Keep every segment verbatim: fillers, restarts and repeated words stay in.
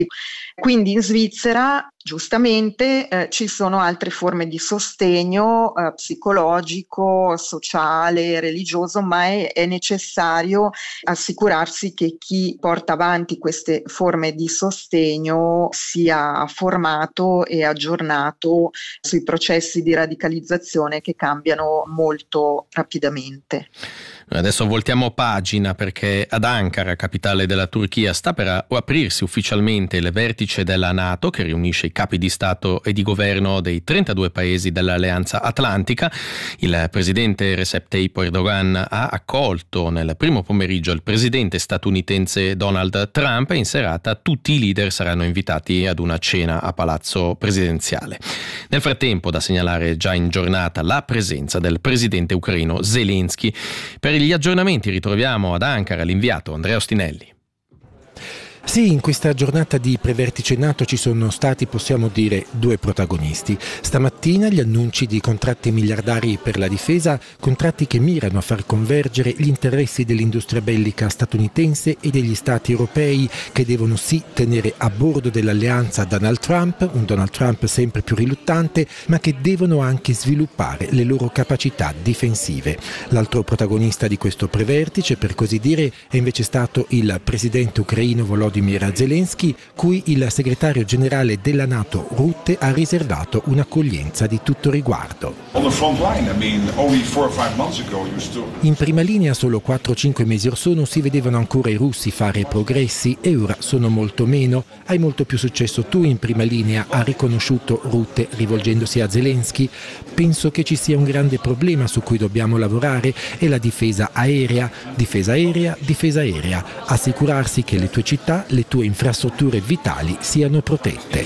Quindi in Svizzera giustamente eh, ci sono altre forme di sostegno eh, psicologico, sociale, religioso, ma è, è necessario assicurarsi che chi porta avanti queste forme di sostegno sia formato e aggiornato sui processi di radicalizzazione che cambiano molto rapidamente. Adesso voltiamo pagina perché ad Ankara, capitale della Turchia, sta per aprirsi ufficialmente il vertice della NATO che riunisce i capi di Stato e di governo dei trentadue paesi dell'Alleanza Atlantica. Il presidente Recep Tayyip Erdogan ha accolto nel primo pomeriggio il presidente statunitense Donald Trump e in serata tutti i leader saranno invitati ad una cena a Palazzo Presidenziale. Nel frattempo, da segnalare già in giornata la presenza del presidente ucraino Zelensky. Per gli aggiornamenti ritroviamo ad Ankara l'inviato Andrea Ostinelli. Sì, in questa giornata di prevertice NATO ci sono stati, possiamo dire, due protagonisti. Stamattina gli annunci di contratti miliardari per la difesa, contratti che mirano a far convergere gli interessi dell'industria bellica statunitense e degli stati europei che devono sì tenere a bordo dell'alleanza Donald Trump, un Donald Trump sempre più riluttante, ma che devono anche sviluppare le loro capacità difensive. L'altro protagonista di questo prevertice, per così dire, è invece stato il presidente ucraino Volodymyr Zelensky, cui il segretario generale della NATO Rutte ha riservato un'accoglienza di tutto riguardo. In prima linea solo quattro cinque mesi or sono si vedevano ancora i russi fare progressi e ora sono molto meno. Hai molto più successo tu in prima linea, ha riconosciuto Rutte rivolgendosi a Zelensky. Penso che ci sia un grande problema su cui dobbiamo lavorare, è la difesa aerea, difesa aerea, difesa aerea, assicurarsi che le tue città, le tue infrastrutture vitali siano protette.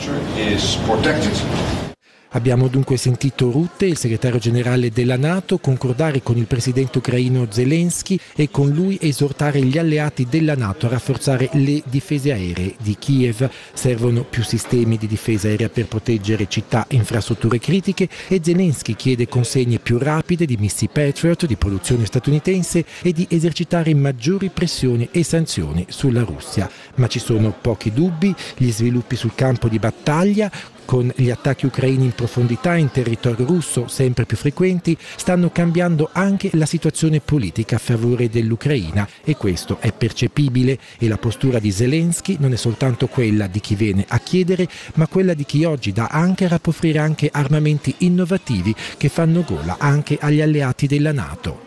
Abbiamo dunque sentito Rutte, il segretario generale della NATO, concordare con il presidente ucraino Zelensky e con lui esortare gli alleati della NATO a rafforzare le difese aeree di Kiev. Servono più sistemi di difesa aerea per proteggere città e infrastrutture critiche e Zelensky chiede consegne più rapide di missili Patriot di produzione statunitense e di esercitare maggiori pressioni e sanzioni sulla Russia. Ma ci sono pochi dubbi, gli sviluppi sul campo di battaglia con gli attacchi ucraini in profondità in territorio russo sempre più frequenti, stanno cambiando anche la situazione politica a favore dell'Ucraina e questo è percepibile e la postura di Zelensky non è soltanto quella di chi viene a chiedere, ma quella di chi oggi da Ankara può offrire anche armamenti innovativi che fanno gola anche agli alleati della NATO.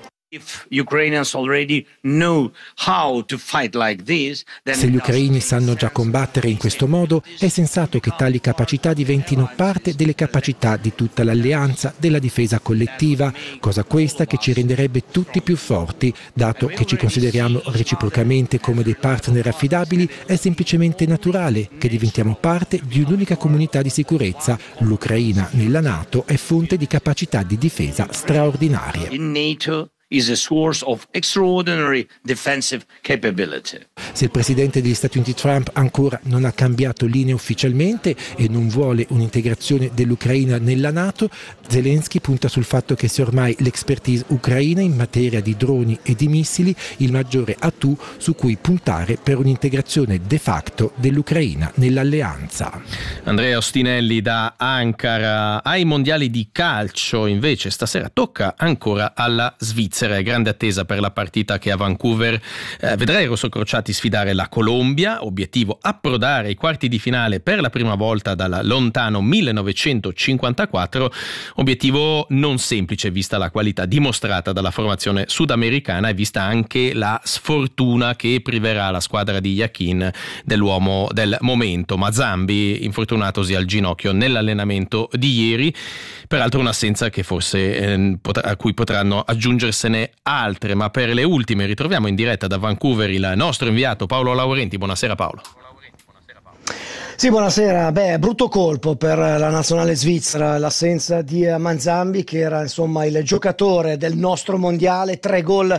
Se gli ucraini sanno già combattere in questo modo, è sensato che tali capacità diventino parte delle capacità di tutta l'alleanza della difesa collettiva, cosa questa che ci renderebbe tutti più forti, dato che ci consideriamo reciprocamente come dei partner affidabili, è semplicemente naturale che diventiamo parte di un'unica comunità di sicurezza. L'Ucraina nella NATO è fonte di capacità di difesa straordinarie. is a source of extraordinary defensive capability. Se il presidente degli Stati Uniti Trump ancora non ha cambiato linea ufficialmente e non vuole un'integrazione dell'Ucraina nella NATO, Zelensky punta sul fatto che sia ormai l'expertise ucraina in materia di droni e di missili il maggiore atu su cui puntare per un'integrazione de facto dell'Ucraina nell'alleanza. Andrea Ostinelli da Ankara. Ai mondiali di calcio invece stasera tocca ancora alla Svizzera. Grande attesa per la partita che a Vancouver eh, vedrà i rossocrociati sfidare la Colombia, obiettivo approdare ai quarti di finale per la prima volta dal lontano millenovecentocinquantaquattro, obiettivo non semplice vista la qualità dimostrata dalla formazione sudamericana e vista anche la sfortuna che priverà la squadra di Yakin dell'uomo del momento, Mazambi, infortunatosi al ginocchio nell'allenamento di ieri, peraltro un'assenza che forse eh, pot- a cui potranno aggiungersene altre, ma per le ultime ritroviamo in diretta da Vancouver il nostro inviato Paolo Laurenti. Buonasera Paolo. Sì, buonasera. Beh, brutto colpo per la nazionale svizzera, l'assenza di Manzambi, che era insomma il giocatore del nostro mondiale, tre gol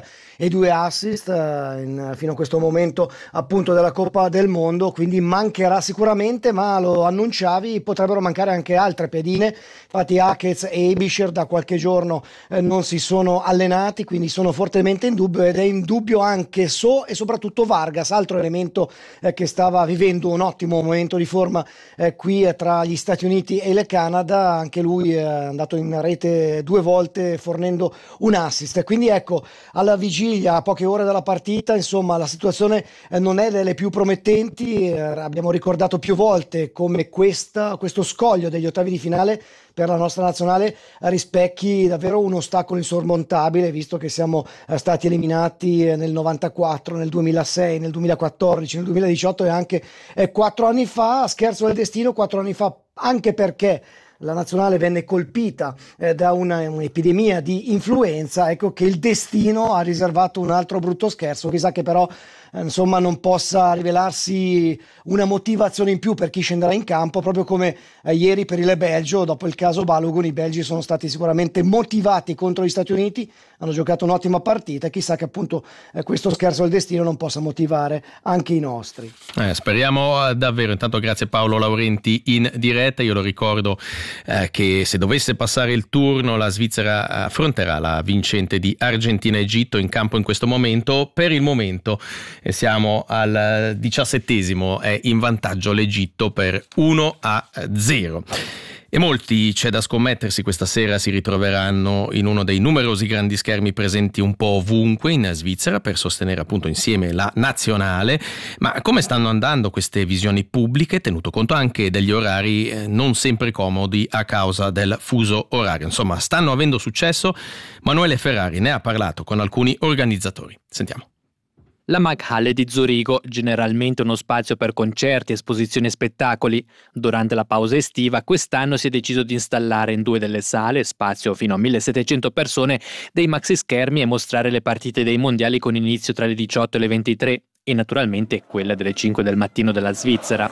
e due assist eh, in, fino a questo momento appunto della Coppa del Mondo, quindi mancherà sicuramente, ma lo annunciavi, potrebbero mancare anche altre pedine. Infatti Hakez e Ebischer da qualche giorno eh, non si sono allenati, quindi sono fortemente in dubbio, ed è in dubbio anche So e soprattutto Vargas, altro elemento eh, che stava vivendo un ottimo momento di forma eh, qui eh, tra gli Stati Uniti e il Canada. Anche lui è andato in rete due volte fornendo un assist, quindi ecco, alla vigilia, a poche ore dalla partita, insomma la situazione eh, non è delle più promettenti. Eh, abbiamo ricordato più volte come questa, questo scoglio degli ottavi di finale per la nostra nazionale rispecchi davvero un ostacolo insormontabile, visto che siamo eh, stati eliminati eh, nel novantaquattro, nel duemilasei, nel duemilaquattordici, nel duemiladiciotto e anche eh, quattro anni fa. Scherzo del destino, quattro anni fa, anche perché la nazionale venne colpita eh, da una, un'epidemia di influenza, ecco che il destino ha riservato un altro brutto scherzo. Chissà che però eh, insomma non possa rivelarsi una motivazione in più per chi scenderà in campo, proprio come eh, ieri per il Belgio. Dopo il caso Balogun, i belgi sono stati sicuramente motivati contro gli Stati Uniti, hanno giocato un'ottima partita, e chissà che appunto eh, questo scherzo del destino non possa motivare anche i nostri. Eh, speriamo eh, davvero. Intanto grazie Paolo Laurenti in diretta. Io lo ricordo eh, che se dovesse passare il turno la Svizzera affronterà la vincente di Argentina-Egitto in campo in questo momento. Per il momento eh, siamo al diciassettesimo, è in vantaggio l'Egitto per uno a zero. E molti, c'è da scommettersi, questa sera si ritroveranno in uno dei numerosi grandi schermi presenti un po' ovunque in Svizzera per sostenere appunto insieme la nazionale. Ma come stanno andando queste visioni pubbliche, tenuto conto anche degli orari eh, non sempre comodi a causa del fuso orario? Insomma, stanno avendo successo? Manuele Ferrari ne ha parlato con alcuni organizzatori. Sentiamo. La Maghalle di Zurigo, generalmente uno spazio per concerti, esposizioni e spettacoli, durante la pausa estiva quest'anno si è deciso di installare in due delle sale, spazio fino a millesettecento persone, dei maxi schermi e mostrare le partite dei mondiali con inizio tra le diciotto e le ventitré e naturalmente quella delle cinque del mattino della Svizzera.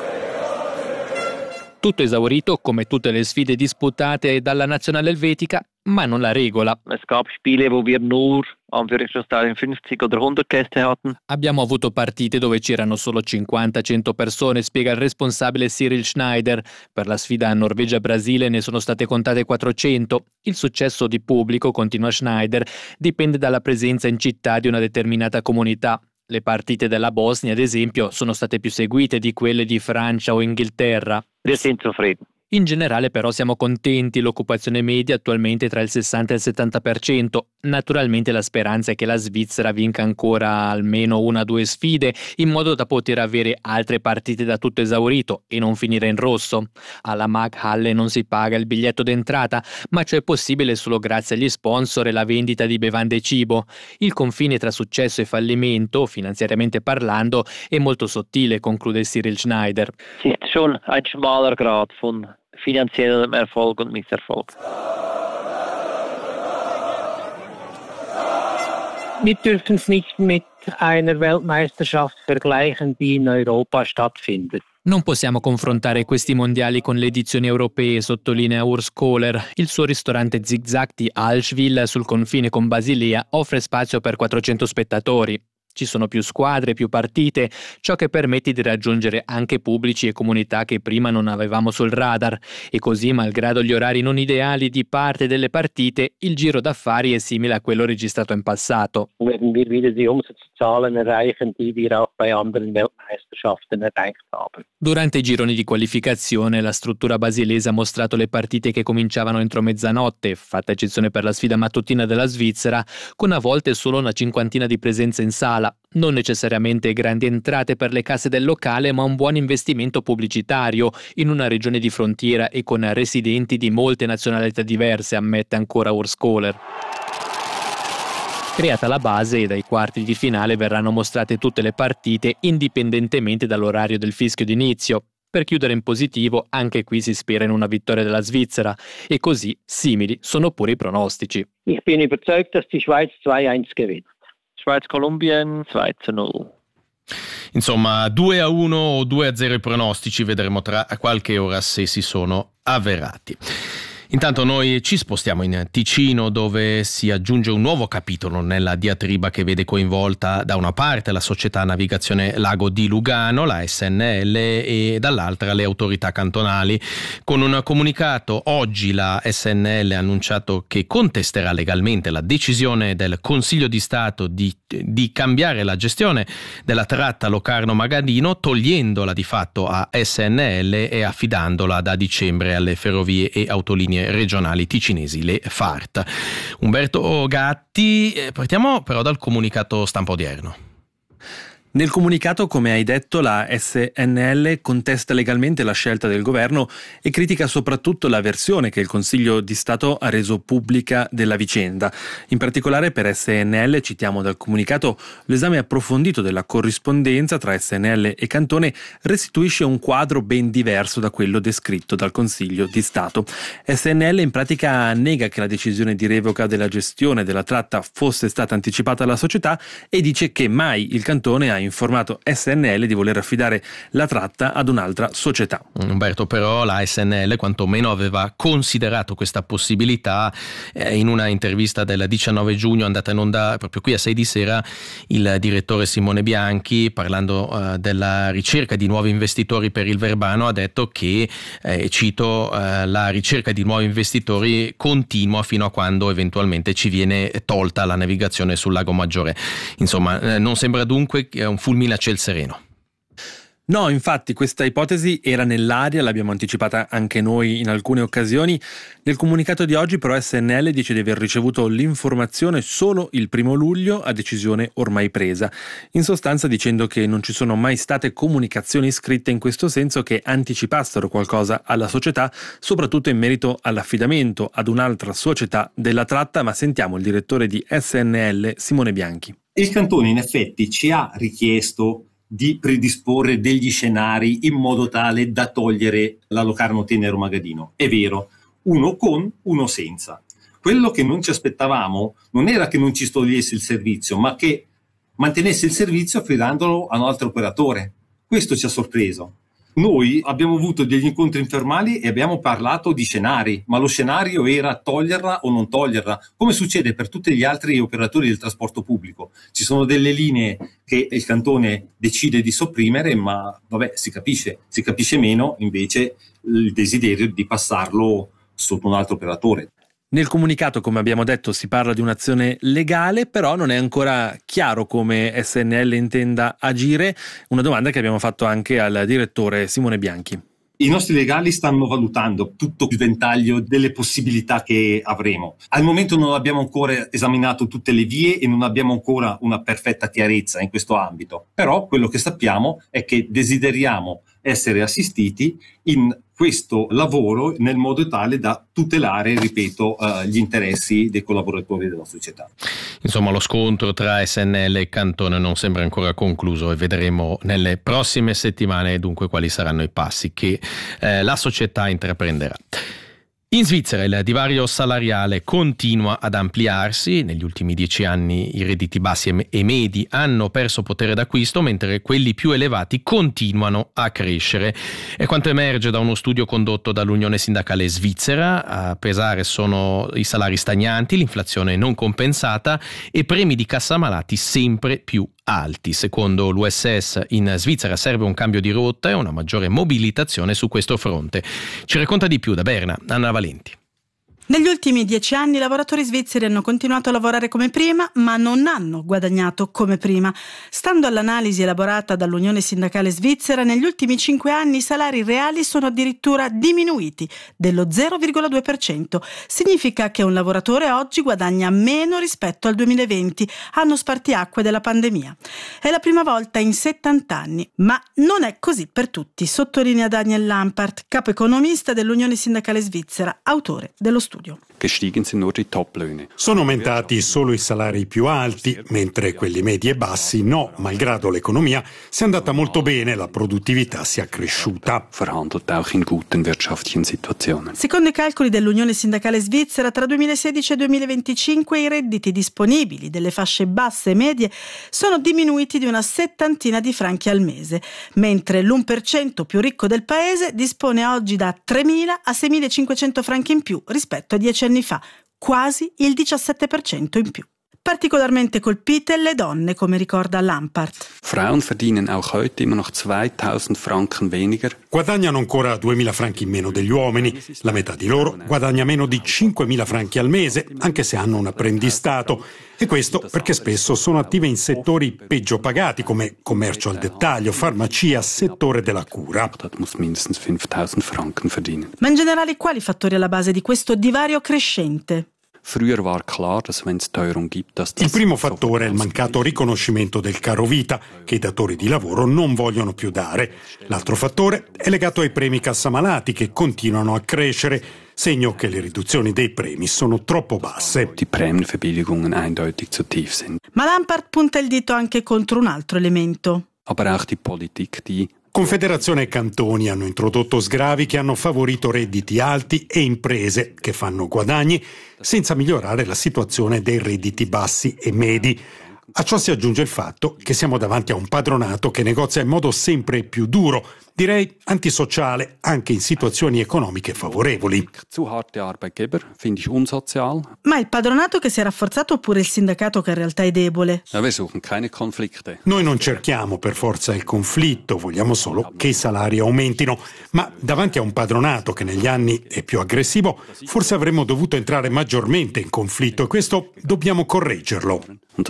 Tutto esaurito, come tutte le sfide disputate dalla nazionale elvetica, ma non la regola. Es gab Spiele, wo wir nur Anführungsstrichen cinquanta oder hundert Gäste hatten. Abbiamo avuto partite dove c'erano solo cinquanta cento persone, spiega il responsabile Cyril Schneider. Per la sfida Norvegia-Brasile ne sono state contate quattrocento. Il successo di pubblico, continua Schneider, dipende dalla presenza in città di una determinata comunità. Le partite della Bosnia, ad esempio, sono state più seguite di quelle di Francia o Inghilterra. Wir sind zufrieden. In generale però siamo contenti, l'occupazione media attualmente è tra il sessanta e il settanta per cento. Naturalmente la speranza è che la Svizzera vinca ancora almeno una o due sfide, in modo da poter avere altre partite da tutto esaurito e non finire in rosso. Alla Maghalle non si paga il biglietto d'entrata, ma ciò è possibile solo grazie agli sponsor e la vendita di bevande e cibo. Il confine tra successo e fallimento, finanziariamente parlando, è molto sottile, conclude Cyril Schneider. Es ist schon ein schmaler Grad von finanziellem Erfolg und Misserfolg. Wir dürfen es nicht mit einer Weltmeisterschaft vergleichen, die in Europa stattfindet. Non possiamo confrontare questi mondiali con le edizioni europee, sottolinea Urs Kohler. Il suo ristorante Zig Zag di Allschwil, sul confine con Basilea, offre spazio per quattrocento spettatori. Ci sono più squadre, più partite, ciò che permette di raggiungere anche pubblici e comunità che prima non avevamo sul radar. E così, malgrado gli orari non ideali di parte delle partite, il giro d'affari è simile a quello registrato in passato. Werden wir wieder die Umsatzzahlen erreichen, die wir auch bei anderen Weltmeisterschaften erreicht haben. Durante i gironi di qualificazione, la struttura basilese ha mostrato le partite che cominciavano entro mezzanotte, fatta eccezione per la sfida mattutina della Svizzera, con a volte solo una cinquantina di presenze in sala. Non necessariamente grandi entrate per le casse del locale, ma un buon investimento pubblicitario in una regione di frontiera e con residenti di molte nazionalità diverse, ammette ancora Urs Kohler. Creata la base e dai quarti di finale verranno mostrate tutte le partite indipendentemente dall'orario del fischio d'inizio. Per chiudere in positivo, anche qui si spera in una vittoria della Svizzera e così simili sono pure i pronostici. Ich bin überzeugt, dass die Schweiz zwei eins gewinnt. Schweiz-Kolumbien zwei zu null. Insomma, due a uno o due a zero i pronostici, vedremo tra qualche ora se si sono avverati. Intanto noi ci spostiamo in Ticino, dove si aggiunge un nuovo capitolo nella diatriba che vede coinvolta da una parte la società Navigazione Lago di Lugano, la S N L, e dall'altra le autorità cantonali. Con un comunicato oggi la S N L ha annunciato che contesterà legalmente la decisione del Consiglio di Stato di, di cambiare la gestione della tratta Locarno-Magadino, togliendola di fatto a S N L e affidandola da dicembre alle ferrovie e autolinee regionali ticinesi, le F A R T. Umberto Gatti, partiamo però dal comunicato stampa odierno. Nel comunicato, come hai detto, la S N L contesta legalmente la scelta del governo e critica soprattutto la versione che il Consiglio di Stato ha reso pubblica della vicenda. In particolare per S N L, citiamo dal comunicato, l'esame approfondito della corrispondenza tra S N L e Cantone restituisce un quadro ben diverso da quello descritto dal Consiglio di Stato. S N L in pratica nega che la decisione di revoca della gestione della tratta fosse stata anticipata alla società e dice che mai il Cantone ha informato S N L di voler affidare la tratta ad un'altra società. Umberto, però la S N L quantomeno aveva considerato questa possibilità. Eh, in una intervista del diciannove giugno andata in onda proprio qui a sei di sera, il direttore Simone Bianchi, parlando eh, della ricerca di nuovi investitori per il Verbano, ha detto che, eh, cito, eh, la ricerca di nuovi investitori continua fino a quando eventualmente ci viene tolta la navigazione sul Lago Maggiore. Insomma, eh, non sembra dunque un fulmine a ciel sereno. No, infatti questa ipotesi era nell'aria, l'abbiamo anticipata anche noi in alcune occasioni. Nel comunicato di oggi però S N L dice di aver ricevuto l'informazione solo il primo luglio, a decisione ormai presa. In sostanza dicendo che non ci sono mai state comunicazioni scritte in questo senso che anticipassero qualcosa alla società, soprattutto in merito all'affidamento ad un'altra società della tratta, ma sentiamo il direttore di S N L, Simone Bianchi. Il Cantone in effetti ci ha richiesto di predisporre degli scenari in modo tale da togliere la Locarno-Tenero Magadino. È vero, uno con, uno senza. Quello che non ci aspettavamo non era che non ci togliesse il servizio, ma che mantenesse il servizio affidandolo a un altro operatore. Questo ci ha sorpreso. Noi abbiamo avuto degli incontri informali e abbiamo parlato di scenari, ma lo scenario era toglierla o non toglierla, come succede per tutti gli altri operatori del trasporto pubblico. Ci sono delle linee che il Cantone decide di sopprimere, ma vabbè, si capisce, si capisce meno invece il desiderio di passarlo sotto un altro operatore. Nel comunicato, come abbiamo detto, si parla di un'azione legale, però non è ancora chiaro come S N L intenda agire. Una domanda che abbiamo fatto anche al direttore Simone Bianchi. I nostri legali stanno valutando tutto il ventaglio delle possibilità che avremo. Al momento non abbiamo ancora esaminato tutte le vie e non abbiamo ancora una perfetta chiarezza in questo ambito. Però quello che sappiamo è che desideriamo essere assistiti in questo lavoro nel modo tale da tutelare, ripeto, uh, gli interessi dei collaboratori della società. Insomma, lo scontro tra S N L e Cantone non sembra ancora concluso e vedremo nelle prossime settimane dunque quali saranno i passi che eh, la società intraprenderà. In Svizzera il divario salariale continua ad ampliarsi. Negli ultimi dieci anni i redditi bassi e medi hanno perso potere d'acquisto, mentre quelli più elevati continuano a crescere. È quanto emerge da uno studio condotto dall'Unione Sindacale Svizzera. A pesare sono i salari stagnanti, l'inflazione non compensata e premi di cassamalati sempre più alti. Secondo l'U S S in Svizzera serve un cambio di rotta e una maggiore mobilitazione su questo fronte. Ci racconta di più da Berna Anna Valenti. Negli ultimi dieci anni i lavoratori svizzeri hanno continuato a lavorare come prima, ma non hanno guadagnato come prima. Stando all'analisi elaborata dall'Unione Sindacale Svizzera, negli ultimi cinque anni i salari reali sono addirittura diminuiti dello zero virgola due per cento. Significa che un lavoratore oggi guadagna meno rispetto al duemilaventi, anno spartiacque della pandemia. È la prima volta in settanta anni, ma non è così per tutti, sottolinea Daniel Lampart, capo economista dell'Unione Sindacale Svizzera, autore dello studio. studio. Sono aumentati solo i salari più alti, mentre quelli medi e bassi no, malgrado l'economia sia andata molto bene, la produttività sia cresciuta. Secondo i calcoli dell'Unione Sindacale Svizzera, tra duemilasedici e duemilaventicinque i redditi disponibili delle fasce basse e medie sono diminuiti di una settantina di franchi al mese, mentre l'uno per cento più ricco del paese dispone oggi da tremila a seimilacinquecento franchi in più rispetto a dieci anni fa, quasi il diciassette per cento in più. Particolarmente colpite le donne, come ricorda Lampart. Frauen verdienen auch heute immer noch zweitausend Franken weniger. Guadagnano ancora duemila franchi in meno degli uomini. La metà di loro guadagna meno di cinquemila franchi al mese, anche se hanno un apprendistato. E questo perché spesso sono attive in settori peggio pagati, come commercio al dettaglio, farmacia, settore della cura. Ma in generale quali fattori alla base di questo divario crescente? Il primo fattore è il mancato riconoscimento del caro vita, che i datori di lavoro non vogliono più dare. L'altro fattore è legato ai premi cassamalati, che continuano a crescere, segno che le riduzioni dei premi sono troppo basse. Ma Lampart punta il dito anche contro un altro elemento. Confederazione e cantoni hanno introdotto sgravi che hanno favorito redditi alti e imprese che fanno guadagni senza migliorare la situazione dei redditi bassi e medi. A ciò si aggiunge il fatto che siamo davanti a un padronato che negozia in modo sempre più duro, direi antisociale, anche in situazioni economiche favorevoli. Ma il padronato che si è rafforzato oppure il sindacato che in realtà è debole? Noi non cerchiamo per forza il conflitto, vogliamo solo che i salari aumentino. Ma davanti a un padronato che negli anni è più aggressivo, forse avremmo dovuto entrare maggiormente in conflitto e questo dobbiamo correggerlo.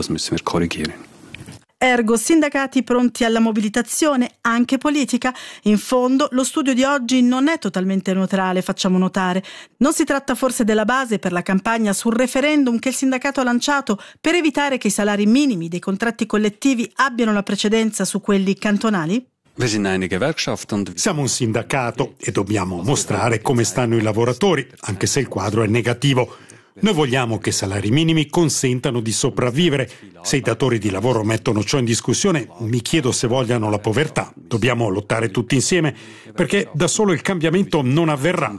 Ergo, sindacati pronti alla mobilitazione, anche politica? In fondo, lo studio di oggi non è totalmente neutrale, facciamo notare. Non si tratta forse della base per la campagna sul referendum che il sindacato ha lanciato per evitare che i salari minimi dei contratti collettivi abbiano la precedenza su quelli cantonali? Siamo un sindacato e dobbiamo mostrare come stanno i lavoratori, anche se il quadro è negativo. Noi vogliamo che i salari minimi consentano di sopravvivere. Se i datori di lavoro mettono ciò in discussione, mi chiedo se vogliano la povertà. Dobbiamo lottare tutti insieme, perché da solo il cambiamento non avverrà.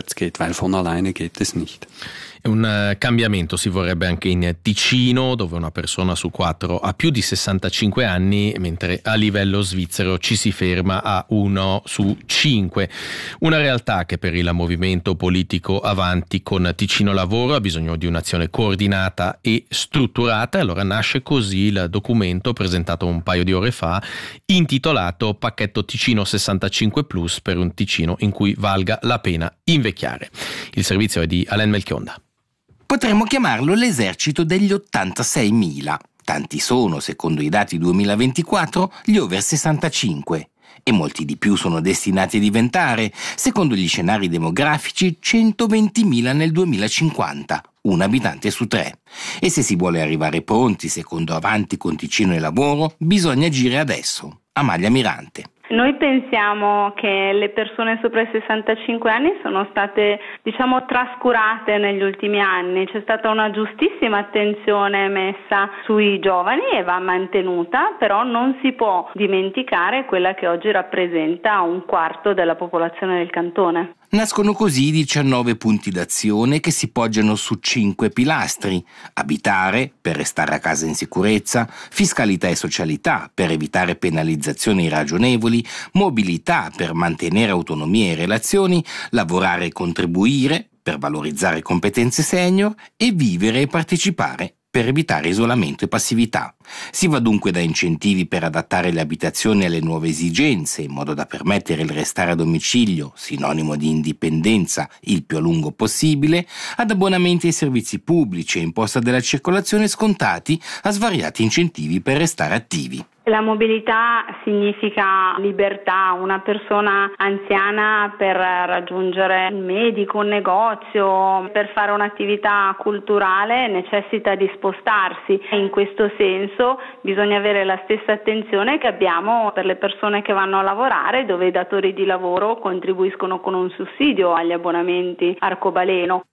Un cambiamento si vorrebbe anche in Ticino, dove una persona su quattro ha più di sessantacinque anni, mentre a livello svizzero ci si ferma a uno su cinque. Una realtà che per il movimento politico Avanti con Ticino Lavoro ha bisogno di un'azione coordinata e strutturata. Allora nasce così il documento presentato un paio di ore fa, intitolato Pacchetto Ticino sessantacinque plus per un Ticino in cui valga la pena invecchiare. Il servizio è di Alain Melchionda. Potremmo chiamarlo l'esercito degli ottantaseimila. Tanti sono, secondo i dati duemilaventiquattro, gli over sessantacinque. E molti di più sono destinati a diventare, secondo gli scenari demografici, centoventimila nel duemilacinquanta, un abitante su tre. E se si vuole arrivare pronti, secondo Avanti con Ticino e Lavoro, bisogna agire adesso. Amalia Mirante. Noi pensiamo che le persone sopra i sessantacinque anni sono state, diciamo, trascurate negli ultimi anni. C'è stata una giustissima attenzione messa sui giovani e va mantenuta, però non si può dimenticare quella che oggi rappresenta un quarto della popolazione del cantone. Nascono così diciannove punti d'azione che si poggiano su cinque pilastri: abitare per restare a casa in sicurezza, fiscalità e socialità per evitare penalizzazioni irragionevoli, mobilità per mantenere autonomia e relazioni, lavorare e contribuire per valorizzare competenze senior e vivere e partecipare per evitare isolamento e passività. Si va dunque da incentivi per adattare le abitazioni alle nuove esigenze, in modo da permettere il restare a domicilio, sinonimo di indipendenza, il più a lungo possibile, ad abbonamenti ai servizi pubblici e imposta della circolazione scontati, a svariati incentivi per restare attivi. La mobilità significa libertà. Una persona anziana per raggiungere un medico, un negozio, per fare un'attività culturale necessita di spostarsi. In questo senso bisogna avere la stessa attenzione che abbiamo per le persone che vanno a lavorare, dove i datori di lavoro contribuiscono con un sussidio agli abbonamenti arcobaleno.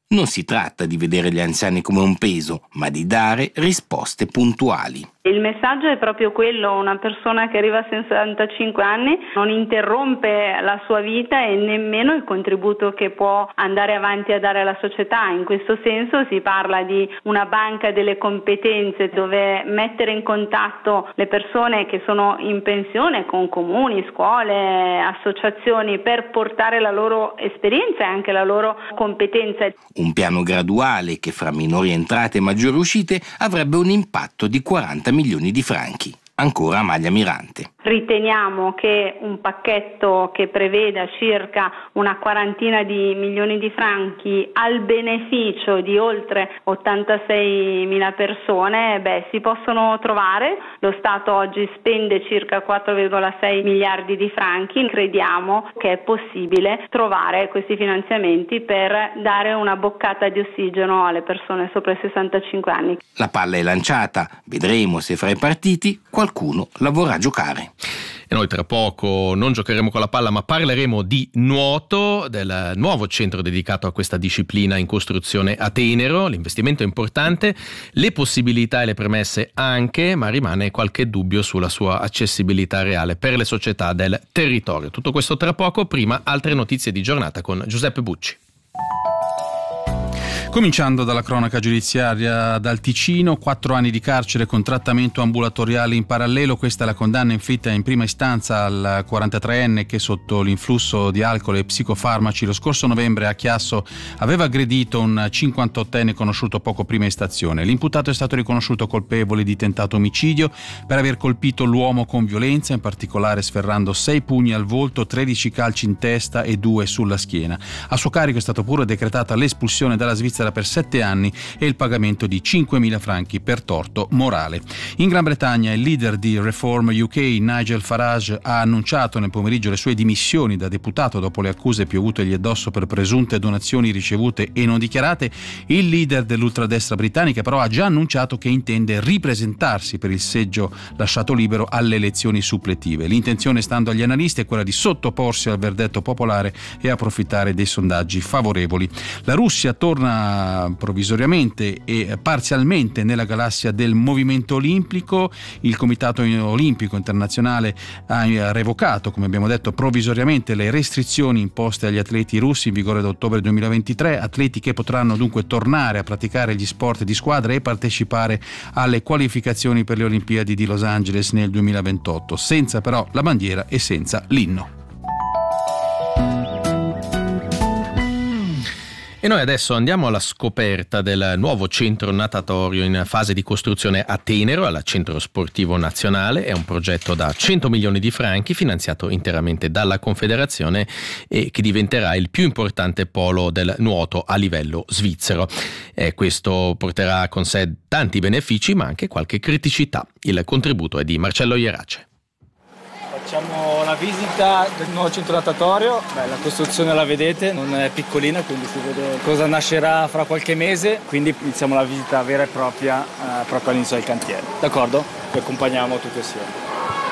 Non si tratta di vedere gli anziani come un peso, ma di dare risposte puntuali. Il messaggio è proprio quello: una persona che arriva a sessantacinque anni non interrompe la sua vita e nemmeno il contributo che può andare avanti a dare alla società. In questo senso si parla di una banca delle competenze dove mettere in contatto le persone che sono in pensione con comuni, scuole, associazioni per portare la loro esperienza e anche la loro competenza. Un piano graduale che fra minori entrate e maggiori uscite avrebbe un impatto di quaranta milioni di franchi. Ancora Amalia Mirante. Riteniamo che un pacchetto che preveda circa una quarantina di milioni di franchi al beneficio di oltre ottantaseimila persone, beh, si possono trovare. Lo Stato oggi spende circa quattro virgola sei miliardi di franchi. Crediamo che è possibile trovare questi finanziamenti per dare una boccata di ossigeno alle persone sopra i sessantacinque anni. La palla è lanciata, vedremo se fra i partiti qualcuno la vorrà giocare. E noi tra poco non giocheremo con la palla, ma parleremo di nuoto, del nuovo centro dedicato a questa disciplina in costruzione a Tenero. L'investimento è importante, le possibilità e le premesse anche, ma rimane qualche dubbio sulla sua accessibilità reale per le società del territorio. Tutto questo tra poco, prima altre notizie di giornata con Giuseppe Bucci. Cominciando dalla cronaca giudiziaria dal Ticino, quattro anni di carcere con trattamento ambulatoriale in parallelo. Questa è la condanna inflitta in prima istanza al quarantatreenne che sotto l'influsso di alcol e psicofarmaci lo scorso novembre a Chiasso aveva aggredito un cinquantottenne conosciuto poco prima in stazione. L'imputato è stato riconosciuto colpevole di tentato omicidio per aver colpito l'uomo con violenza, in particolare sferrando sei pugni al volto, tredici calci in testa e due sulla schiena. A suo carico è stato pure decretata l'espulsione dalla Svizzera per sette anni e il pagamento di cinquemila franchi per torto morale. In Gran Bretagna il leader di Reform U K, Nigel Farage, ha annunciato nel pomeriggio le sue dimissioni da deputato dopo le accuse piovutagli addosso per presunte donazioni ricevute e non dichiarate. Il leader dell'ultradestra britannica però ha già annunciato che intende ripresentarsi per il seggio lasciato libero alle elezioni suppletive. L'intenzione, stando agli analisti, è quella di sottoporsi al verdetto popolare e approfittare dei sondaggi favorevoli. La Russia torna provvisoriamente e parzialmente nella galassia del movimento olimpico. Il Comitato Olimpico Internazionale ha revocato, come abbiamo detto, provvisoriamente le restrizioni imposte agli atleti russi in vigore da ottobre duemilaventitré, atleti che potranno dunque tornare a praticare gli sport di squadra e partecipare alle qualificazioni per le Olimpiadi di Los Angeles nel duemilaventotto, senza però la bandiera e senza l'inno. E noi adesso andiamo alla scoperta del nuovo centro natatorio in fase di costruzione a Tenero, al Centro Sportivo Nazionale. È un progetto da cento milioni di franchi, finanziato interamente dalla Confederazione e che diventerà il più importante polo del nuoto a livello svizzero. E questo porterà con sé tanti benefici, ma anche qualche criticità. Il contributo è di Marcello Ierace. Facciamo la visita del nuovo centro natatorio. Beh, la costruzione la vedete, non è piccolina, quindi si vede cosa nascerà fra qualche mese, quindi iniziamo la visita vera e propria eh, proprio all'inizio del cantiere. D'accordo? Vi accompagniamo tutti assieme.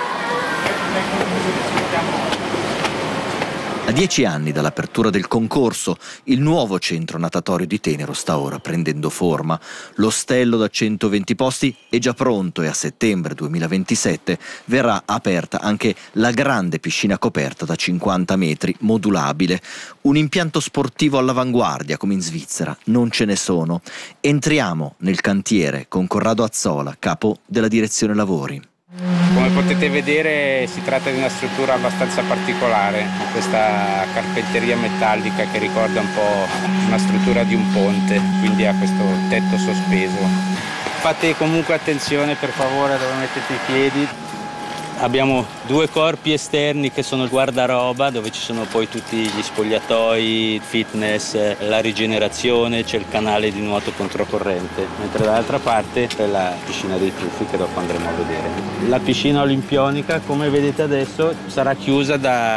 A dieci anni dall'apertura del concorso, il nuovo centro natatorio di Tenero sta ora prendendo forma. L'ostello da centoventi posti è già pronto e a settembre duemilaventisette verrà aperta anche la grande piscina coperta da cinquanta metri, modulabile. Un impianto sportivo all'avanguardia, come in Svizzera, non ce ne sono. Entriamo nel cantiere con Corrado Azzola, capo della direzione lavori. Come potete vedere si tratta di una struttura abbastanza particolare, questa carpenteria metallica che ricorda un po' una struttura di un ponte, quindi ha questo tetto sospeso. Fate comunque attenzione per favore dove mettete i piedi. Abbiamo due corpi esterni che sono il guardaroba, dove ci sono poi tutti gli spogliatoi, il fitness, la rigenerazione, c'è il canale di nuoto controcorrente, mentre dall'altra parte c'è la piscina dei tuffi che dopo andremo a vedere. La piscina olimpionica, come vedete adesso, sarà chiusa da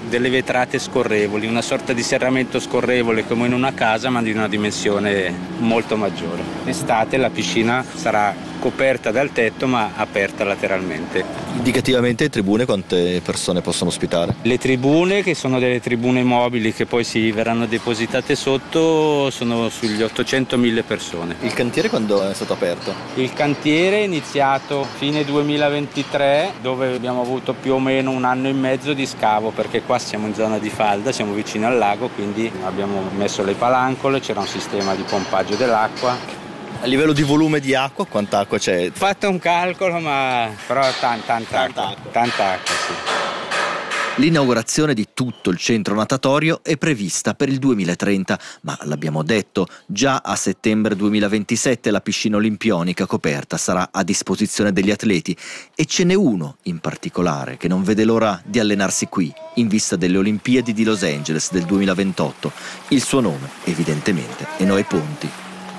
delle vetrate scorrevoli, una sorta di serramento scorrevole come in una casa, ma di una dimensione molto maggiore. Estate la piscina sarà coperta dal tetto ma aperta lateralmente. Indicativamente le tribune quante persone possono ospitare? Le tribune, che sono delle tribune mobili che poi si verranno depositate sotto, sono sugli ottocentomila persone. Il cantiere quando è stato aperto? Il cantiere è iniziato fine duemilaventitré, dove abbiamo avuto più o meno un anno e mezzo di scavo, perché qua siamo in zona di falda, siamo vicino al lago, quindi abbiamo messo le palancole, c'era un sistema di pompaggio dell'acqua. A livello di volume di acqua, quanta acqua c'è? Ho fatto un calcolo, ma però tanta, tanta, tanta acqua. acqua. Tanta acqua, sì. L'inaugurazione di tutto il centro natatorio è prevista per il duemilatrenta, ma l'abbiamo detto, già a settembre duemilaventisette la piscina olimpionica coperta sarà a disposizione degli atleti e ce n'è uno in particolare che non vede l'ora di allenarsi qui, in vista delle Olimpiadi di Los Angeles del duemilaventotto. Il suo nome, evidentemente, è Noè Ponti.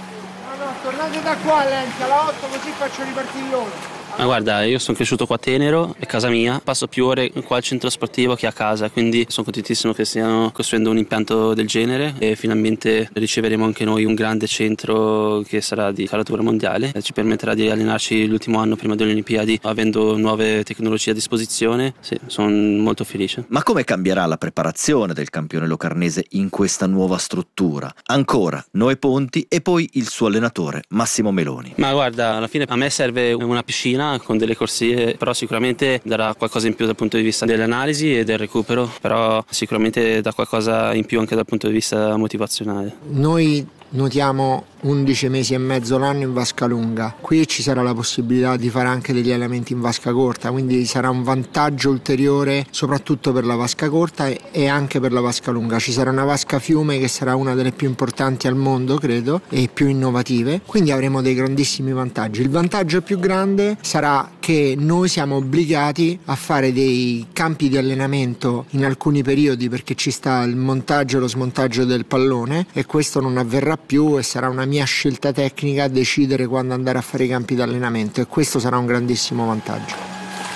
Tornate da qua, Lenzi, alla otto, così faccio ripartire loro. Ma guarda, io sono cresciuto qua a Tenero, è casa mia, passo più ore qua al centro sportivo che a casa, quindi sono contentissimo che stiano costruendo un impianto del genere e finalmente riceveremo anche noi un grande centro che sarà di caratura mondiale e ci permetterà di allenarci l'ultimo anno prima delle Olimpiadi avendo nuove tecnologie a disposizione. Sì, sono molto felice. Ma come cambierà la preparazione del campione locarnese in questa nuova struttura? Ancora Noè Ponti e poi il suo allenatore Massimo Meloni. Ma guarda, alla fine a me serve una piscina con delle corsie, però sicuramente darà qualcosa in più dal punto di vista dell'analisi e del recupero, però sicuramente dà qualcosa in più anche dal punto di vista motivazionale. Noi nuotiamo undici mesi e mezzo l'anno in vasca lunga, qui ci sarà la possibilità di fare anche degli allenamenti in vasca corta, quindi sarà un vantaggio ulteriore soprattutto per la vasca corta e anche per la vasca lunga. Ci sarà una vasca fiume che sarà una delle più importanti al mondo, credo, e più innovative, quindi avremo dei grandissimi vantaggi. Il vantaggio più grande sarà che noi siamo obbligati a fare dei campi di allenamento in alcuni periodi perché ci sta il montaggio e lo smontaggio del pallone e questo non avverrà più e sarà una mia scelta tecnica decidere quando andare a fare i campi di allenamento e questo sarà un grandissimo vantaggio.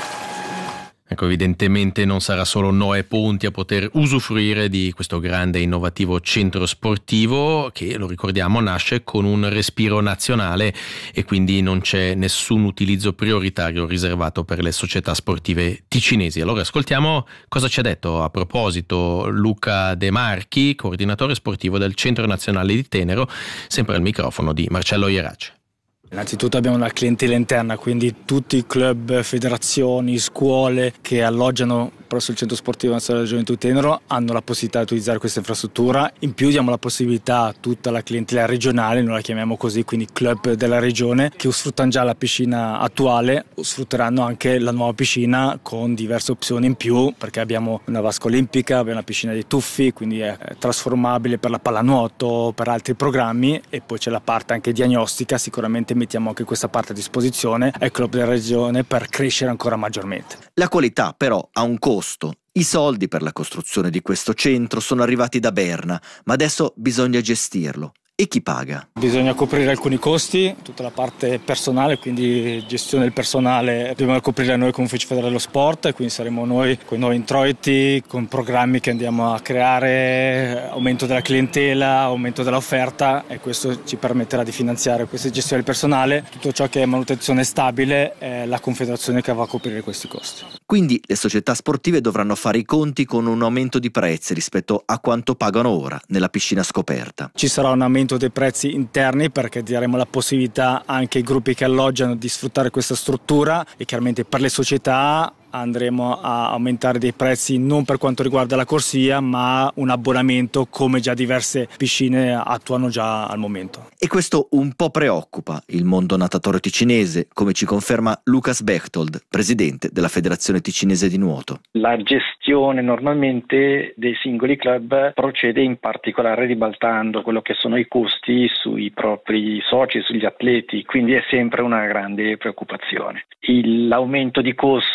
Ecco, evidentemente non sarà solo Noè Ponti a poter usufruire di questo grande e innovativo centro sportivo che, lo ricordiamo, nasce con un respiro nazionale e quindi non c'è nessun utilizzo prioritario riservato per le società sportive ticinesi. Allora ascoltiamo cosa ci ha detto a proposito Luca De Marchi, coordinatore sportivo del Centro Nazionale di Tenero, sempre al microfono di Marcello Ierace. Innanzitutto abbiamo una clientela interna, quindi tutti i club, federazioni, scuole che alloggiano presso il centro sportivo nazionale della Gioventù Tenero hanno la possibilità di utilizzare questa infrastruttura. In più diamo la possibilità a tutta la clientela regionale, noi la chiamiamo così, quindi club della regione, che sfruttano già la piscina attuale, sfrutteranno anche la nuova piscina con diverse opzioni in più, perché abbiamo una vasca olimpica, abbiamo una piscina dei tuffi, quindi è trasformabile per la pallanuoto, per altri programmi, e poi c'è la parte anche diagnostica. Sicuramente mettiamo anche questa parte a disposizione ai club della regione per crescere ancora maggiormente. La qualità però ha un costo. I soldi per la costruzione di questo centro sono arrivati da Berna, ma adesso bisogna gestirlo. E chi paga? Bisogna coprire alcuni costi, tutta la parte personale, quindi gestione del personale dobbiamo coprire noi come Ufficio Federale dello Sport, quindi saremo noi con i nuovi introiti, con programmi che andiamo a creare, aumento della clientela, aumento dell'offerta, e questo ci permetterà di finanziare questa gestione del personale. Tutto ciò che è manutenzione stabile è la Confederazione che va a coprire questi costi. Quindi le società sportive dovranno fare i conti con un aumento di prezzi rispetto a quanto pagano ora nella piscina scoperta. Ci sarà un aumento dei prezzi interni perché daremo la possibilità anche ai gruppi che alloggiano di sfruttare questa struttura, e chiaramente per le società andremo a aumentare dei prezzi non per quanto riguarda la corsia, ma un abbonamento come già diverse piscine attuano già al momento. E questo un po' preoccupa il mondo natatorio ticinese, come ci conferma Lucas Bechtold, presidente della Federazione Ticinese di Nuoto. La gestione normalmente dei singoli club procede in particolare ribaltando quello che sono i costi sui propri soci, sugli atleti, quindi è sempre una grande preoccupazione. Il, l'aumento di costo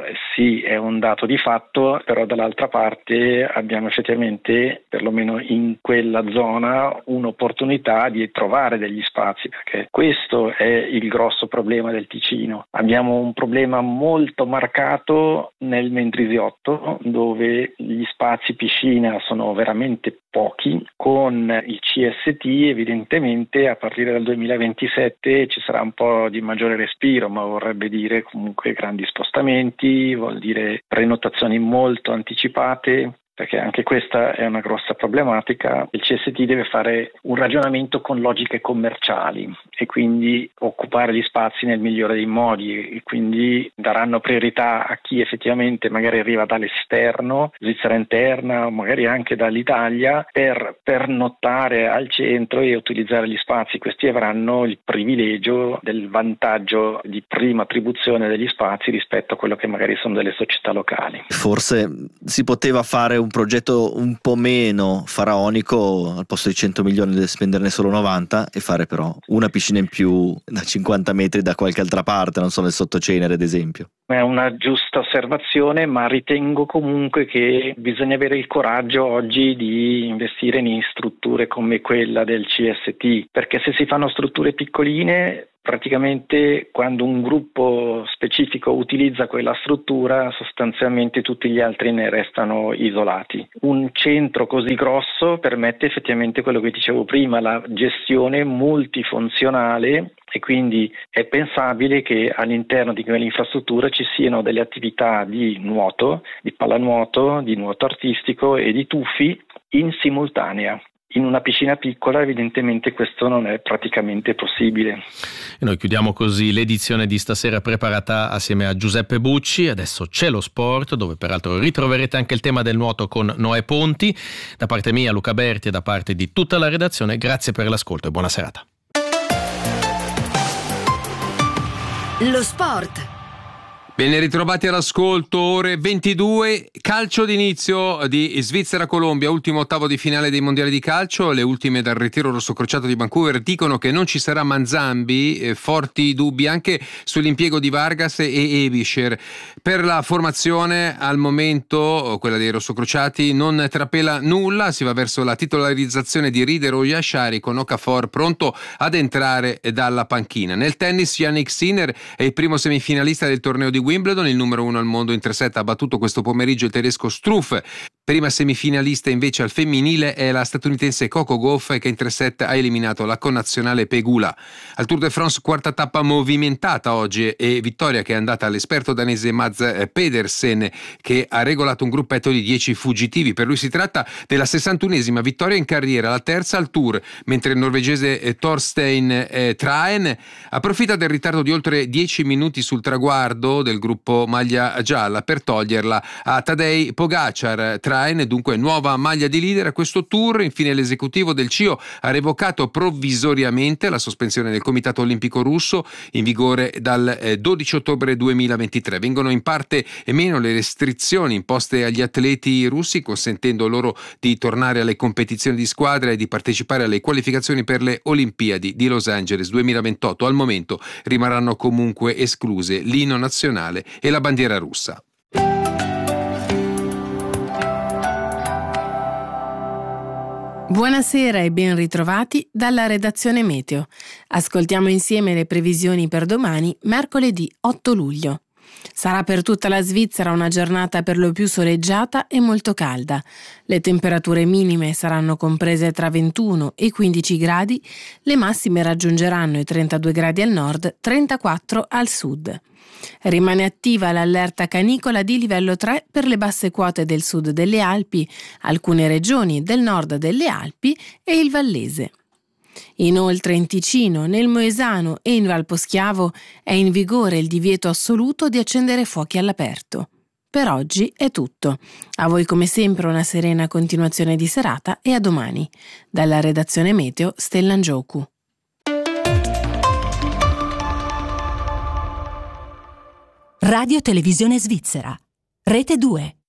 sì, è un dato di fatto, però dall'altra parte abbiamo effettivamente, perlomeno in quella zona, un'opportunità di trovare degli spazi, perché questo è il grosso problema del Ticino. Abbiamo un problema molto marcato nel Mendrisiotto, dove gli spazi piscina sono veramente pochi. Con il C S T evidentemente a partire dal duemilaventisette ci sarà un po' di maggiore respiro, ma vorrebbe dire comunque grandi spostamenti, vuol dire prenotazioni molto anticipate, perché anche questa è una grossa problematica. Il C S T deve fare un ragionamento con logiche commerciali e quindi occupare gli spazi nel migliore dei modi, e quindi daranno priorità a chi effettivamente magari arriva dall'esterno, Svizzera interna o magari anche dall'Italia, per pernottare al centro e utilizzare gli spazi. Questi avranno il privilegio del vantaggio di prima attribuzione degli spazi rispetto a quello che magari sono delle società locali. Forse si poteva fare un progetto un po' meno faraonico, al posto di cento milioni di spenderne solo novanta, e fare però una piscina in più da cinquanta metri da qualche altra parte, non so, nel Sottocenere ad esempio. È una giusta osservazione, ma ritengo comunque che bisogna avere il coraggio oggi di investire in strutture come quella del C S T, perché se si fanno strutture piccoline, praticamente quando un gruppo specifico utilizza quella struttura, sostanzialmente tutti gli altri ne restano isolati. Un centro così grosso permette effettivamente quello che dicevo prima, la gestione multifunzionale, e quindi è pensabile che all'interno di quell'infrastruttura ci siano delle attività di nuoto, di pallanuoto, di nuoto artistico e di tuffi in simultanea. In una piscina piccola evidentemente questo non è praticamente possibile. E noi chiudiamo così l'edizione di stasera preparata assieme a Giuseppe Bucci. Adesso c'è lo sport, dove peraltro ritroverete anche il tema del nuoto con Noè Ponti. Da parte mia, Luca Berti, e da parte di tutta la redazione, grazie per l'ascolto e buona serata. Lo sport. Ben ritrovati all'ascolto, ore ventidue, calcio d'inizio di Svizzera-Colombia, ultimo ottavo di finale dei mondiali di calcio. Le ultime dal ritiro rossocrociato di Vancouver dicono che non ci sarà Manzambi, eh, forti dubbi anche sull'impiego di Vargas e Ebischer. Per la formazione al momento, quella dei rossocrociati, non trapela nulla, si va verso la titolarizzazione di Rieder o Yashari, con Okafor pronto ad entrare dalla panchina. Nel tennis Jannik Sinner è il primo semifinalista del torneo di Wimbledon, il numero uno al mondo in tre set ha battuto questo pomeriggio il tedesco Struff. Prima semifinalista invece al femminile è la statunitense Coco Gauff, che in tre set ha eliminato la connazionale Pegula. Al Tour de France quarta tappa movimentata oggi e vittoria che è andata all'esperto danese Mads Pedersen, che ha regolato un gruppetto di dieci fuggitivi. Per lui si tratta della sessantunesima vittoria in carriera, la terza al Tour, mentre il norvegese Thorstein Traen approfitta del ritardo di oltre dieci minuti sul traguardo del gruppo maglia gialla per toglierla a Tadej Pogacar. Traen dunque nuova maglia di leader a questo Tour. Infine l'esecutivo del C I O ha revocato provvisoriamente la sospensione del Comitato Olimpico Russo in vigore dal dodici ottobre duemilaventitré. Vengono in parte meno le restrizioni imposte agli atleti russi, consentendo loro di tornare alle competizioni di squadra e di partecipare alle qualificazioni per le Olimpiadi di Los Angeles duemilaventotto. Al momento rimarranno comunque escluse l'inno nazionale e la bandiera russa. Buonasera e ben ritrovati dalla redazione Meteo. Ascoltiamo insieme le previsioni per domani, mercoledì otto luglio. Sarà per tutta la Svizzera una giornata per lo più soleggiata e molto calda. Le temperature minime saranno comprese tra ventuno e quindici gradi, le massime raggiungeranno i trentadue gradi al nord, trentaquattro al sud. Rimane attiva l'allerta canicola di livello tre per le basse quote del sud delle Alpi, alcune regioni del nord delle Alpi e il Vallese. Inoltre in Ticino, nel Moesano e in Valposchiavo è in vigore il divieto assoluto di accendere fuochi all'aperto. Per oggi è tutto. A voi come sempre una serena continuazione di serata e a domani. Dalla redazione Meteo, Stellan Giocu. Radio Televisione Svizzera. Rete due.